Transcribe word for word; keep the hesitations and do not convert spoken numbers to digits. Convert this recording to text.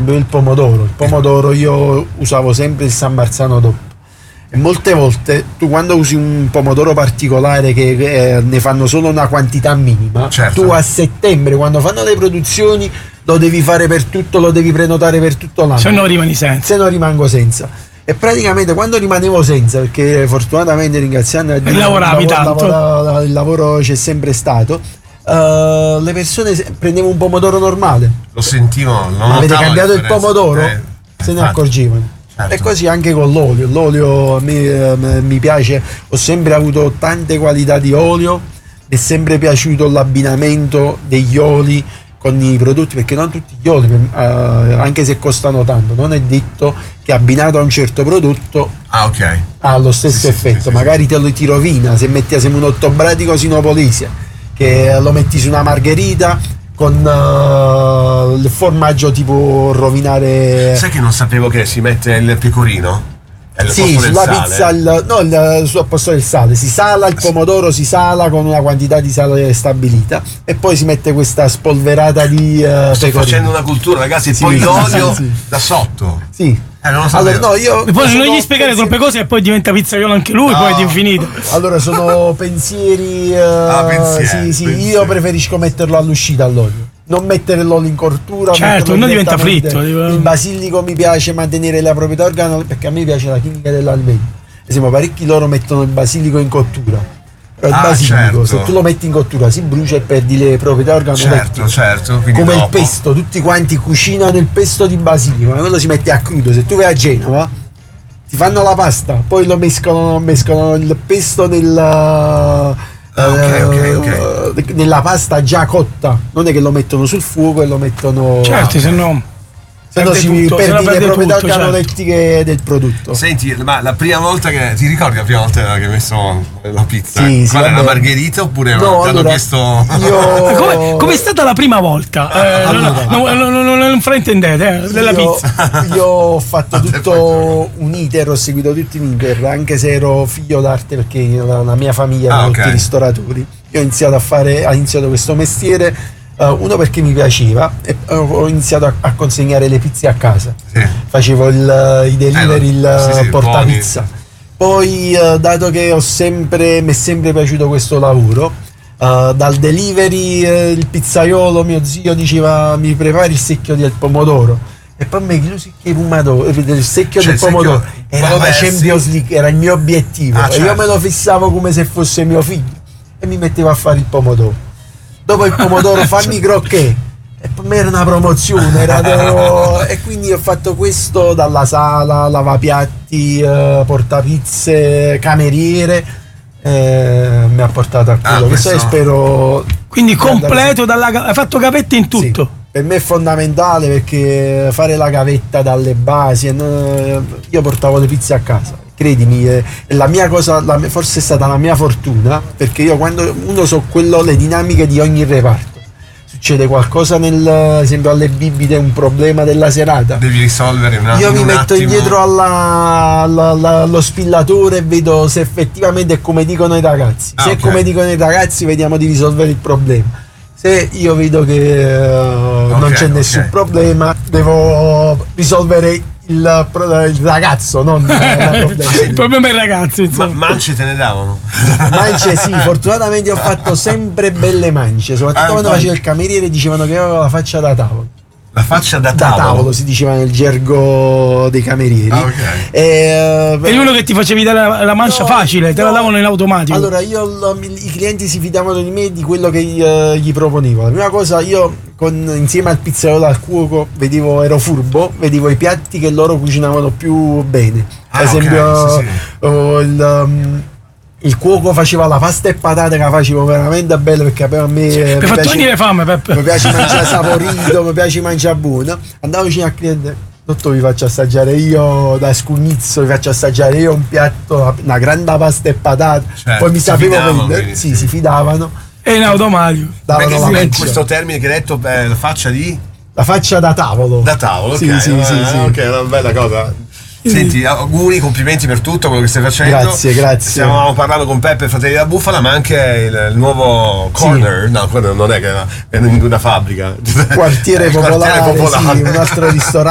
esempio il pomodoro. Il pomodoro io usavo sempre il San Marzano D O P. E molte volte tu quando usi un pomodoro particolare che eh, ne fanno solo una quantità minima, certo. tu a settembre quando fanno le produzioni lo devi fare per tutto, lo devi prenotare per tutto l'anno. Se no rimani senza. Se no rimango senza. E praticamente quando rimanevo senza, perché fortunatamente ringraziando il, lavoravi il, tanto. lavoro, il lavoro c'è sempre stato, uh, le persone prendevo un pomodoro normale. Lo sentivo, non avete cambiato il pomodoro? Eh, se ne infatti. accorgevano. Certo. E così anche con l'olio. L'olio mi, eh, mi piace, ho sempre avuto tante qualità di olio, mi è sempre piaciuto l'abbinamento degli oli con i prodotti, perché non tutti gli oli, eh, anche se costano tanto, non è detto che abbinato a un certo prodotto ah, okay. ha lo stesso sì, effetto. sì, sì, magari te lo ti rovina se metti assieme un ottobratico sinopolise che lo metti su una margherita con uh, il formaggio tipo rovinare. Sai che non sapevo che si mette il pecorino? Al Sì, posto del sulla sale? pizza il, no, il, sul posto del sale si sala il pomodoro, si sala con una quantità di sale stabilita e poi si mette questa spolverata di uh, sto pecorino. facendo una cultura, ragazzi, e Sì, poi sì, l'olio sì, sì. da sotto. Sì. Eh, non lo sapevo. Allora, no, io E poi sono non gli spiegare pensieri- troppe cose e poi diventa pizzaiolo anche lui, No. poi è infinito. Allora sono pensieri, uh, Ah, pensieri, sì, sì, pensieri. io preferisco metterlo all'uscita all'olio. Non mettere l'olio in cottura, Certo, metterlo non diventa direttamente. fritto, tipo- Il basilico mi piace mantenere la proprietà organolettica perché a me piace la chimica dell'alimento. Ad esempio, parecchi loro mettono il basilico in cottura. Però il Ah, basilico, certo. se tu lo metti in cottura, si brucia e perdi le proprietà organolettiche. Certo, certo. Quindi Come il dopo- pesto, tutti quanti cucinano il pesto di basilico, ma quello si mette a crudo. Se tu vai a Genova, ti fanno la pasta, poi lo mescolano, mescolano il pesto nella. Ah, ok, eh, ok, ok. nella pasta già cotta, non è che lo mettono sul fuoco e lo mettono. Certo, se no. se no perde si tutto, se no perdi le perde proprietà tutto, certo. organolettiche del prodotto. Senti, ma la prima volta che ti ricordi la prima volta che hai messo la pizza? Sì, sì, Qual è vabbè. una margherita oppure No, ti hanno allora, chiesto io- Come, com'è stata la prima volta? Eh, Allora. no, no, no, no, no, non fraintendete, eh, della io, pizza. io ho fatto Te tutto un iter, ho seguito tutti i iter, anche se ero figlio d'arte perché la, la mia famiglia Ah, erano ok. tutti ristoratori. Io ho iniziato a fare, ho iniziato questo mestiere, eh, uno perché mi piaceva e eh, ho iniziato a, a consegnare le pizze a casa. Sì. Facevo il, i delivery, Eh, il sì, sì, portapizza. Poi, eh, dato che ho sempre, mi è sempre piaciuto questo lavoro, eh, dal delivery, eh, il pizzaiolo, mio zio diceva mi prepari il secchio del pomodoro. E poi mi chiusi il pomodoro, il secchio Cioè, del il secchio- pomodoro. Era Vabbè, la sì. Champions League, era il mio obiettivo. Ah, E io certo. me lo fissavo come se fosse mio figlio. E mi mettevo a fare il pomodoro. Dopo il pomodoro fammi crocchè. E per me era una promozione, era devo- e quindi ho fatto questo dalla sala, lavapiatti, eh, portapizze, cameriere, eh, mi ha portato a quello Ah, che so e questo- spero. Quindi di andare- completo, dalla, hai fatto gavette in tutto. Sì, per me è fondamentale perché fare la gavetta dalle basi, eh, no, io portavo le pizze a casa. Credimi, è è la mia cosa, la mia- forse è stata la mia fortuna, perché io quando uno so quello, le dinamiche di ogni reparto. Succede qualcosa nel, ad esempio alle bibite, un problema della serata. Devi risolvere un attimo. Io mi un metto attimo. indietro alla- alla- alla- allo spillatore e vedo se effettivamente è come dicono i ragazzi. Ah, Se ok. è come dicono i ragazzi, vediamo di risolvere il problema. Se io vedo che eh, non c'è ok. nessun problema, devo risolvere il, pro- il ragazzo, non il problema. Il problema è il ragazzo, Ma insomma. mance te ne davano? Mance sì, fortunatamente ho fatto sempre belle mance, soprattutto Ah, quando poi- facevo il cameriere dicevano che avevo la faccia da tavolo. La faccia da Da tavolo? tavolo si diceva nel gergo dei camerieri. Ah, ok. E, eh, Eri uno che ti facevi dare la, la mancia no, facile, te la no. davano in automatico. Allora io lo- i clienti si fidavano di me e di quello che eh, gli proponevo. La prima cosa, io con, insieme al pizzaiolo, al cuoco, vedevo, ero furbo, vedevo i piatti che loro cucinavano più bene. Ah, Ad esempio, ok, sì, sì. oh, il, um, il cuoco faceva la pasta e patate che la facevo veramente bella perché a me eh, Mi mi hai fatto piace- venire fame, Peppe. mi piace mangiare saporito, mi piace mangiare buono. Andavo vicino al cliente, dottor, vi faccio assaggiare io da scugnizzo, vi faccio assaggiare io un piatto, una grande pasta e patate. Certo, Poi mi si sapevo fidavano, vendere, quindi, sì, sì. si fidavano, E in automatico. davano Perché la in mancia. questo termine che hai detto, beh, la faccia di? La faccia da tavolo. Da tavolo, Sì, ok. sì, eh, sì, sì. Ok, è una bella cosa. Senti, auguri, complimenti per tutto quello che stai facendo. Grazie, grazie. Stiamo parlando con Peppe Fratelli della Bufala, ma anche il, il nuovo corner. No, quello non è che è una fabbrica. Quartiere Il popolare, quartiere popolare. sì, un altro ristorante.